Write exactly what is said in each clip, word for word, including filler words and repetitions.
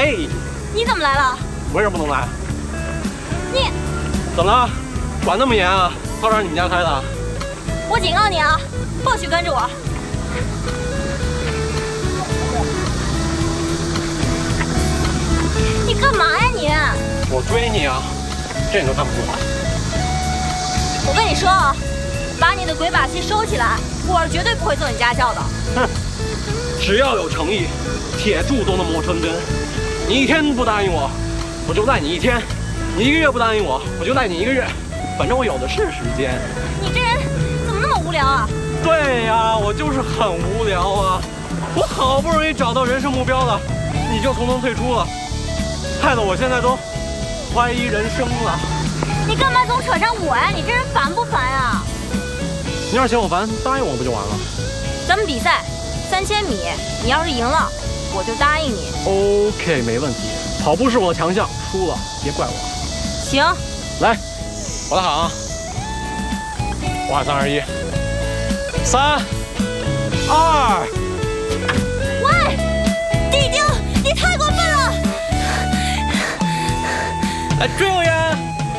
哎， 你怎么来了？ 为什么不能来？ 你怎么了？管那么严啊？道让你们家开的？ 我警告你啊，不许跟着我！你干嘛呀你？ 我追你啊，这你都看不出来？ 我跟你说啊，把你的鬼把戏收起来，我是绝对不会做你家教的。 哼，只要有诚意，铁柱都能磨成针。你一天不答应我，我就赖你一天；你一个月不答应我，我就赖你一个月。反正我有的是时间。 你这人怎么那么无聊啊？ 对呀，我就是很无聊啊！我好不容易找到人生目标了，你就匆匆退出了，害得我现在都怀疑人生了。 你干嘛总扯上我呀？你这人烦不烦呀？ 你要是嫌我烦，答应我不就完了？ 咱们比赛三千米，你要是赢了，我就答应你。 OK， 没问题。跑步是我的强项，输了别怪我。 行， 来，我的好啊！我喊三二一，三二。 喂，弟弟，你太过分了！ 来追我呀！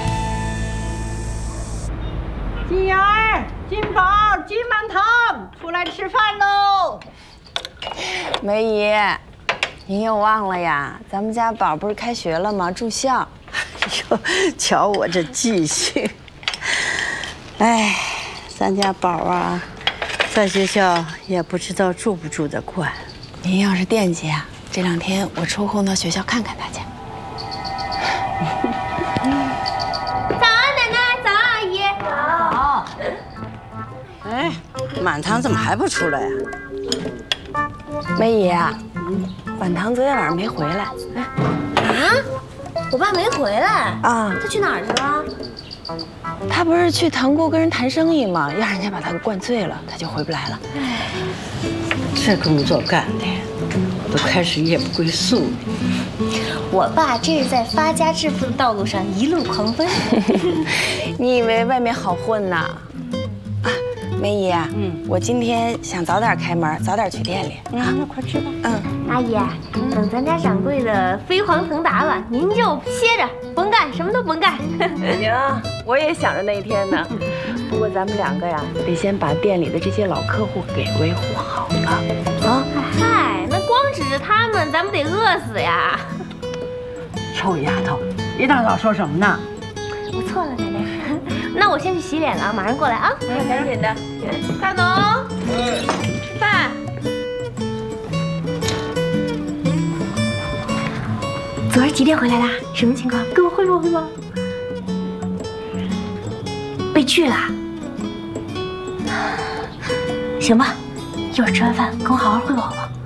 金燕儿、金宝、金满堂，出来吃饭喽！ 梅姨，您又忘了呀？咱们家宝不是开学了吗？住校。 哎呦，瞧我这记性！哎，咱家宝啊，在学校也不知道住不住得惯。 您要是惦记啊，这两天我抽空到学校看看大家。 早安，奶奶！早安，阿姨！ 好。哎，满堂怎么还不出来呀？ 梅姨啊，满堂昨天晚上没回来。哎， 啊？我爸没回来啊？ 他去哪儿去了？ 他不是去塘沽跟人谈生意吗？让人家把他给灌醉了，他就回不来了。 这工作干的都开始夜不归宿了。 我爸这是在发家致富的道路上一路狂奔。 你以为外面好混呐？啊，梅姨啊，嗯，我今天想早点开门，早点去店里。 啊，那快吃吧。 嗯， 阿姨，等咱家掌柜的飞黄腾达了，您就歇着，甭干，什么都甭干。 行，我也想着那一天呢。不过咱们两个呀，得先把店里的这些老客户给维护好了。 啊，嗨，那光指着他们，咱们得饿死呀！ 臭丫头，一大早说什么呢？ 我错了，奶奶。那我先去洗脸了，马上过来啊！ 赶紧的， 大农，吃饭。昨儿几点回来的？什么情况？跟我汇报汇报。被拒了。行吧，一会儿吃完饭跟我好好汇报汇报。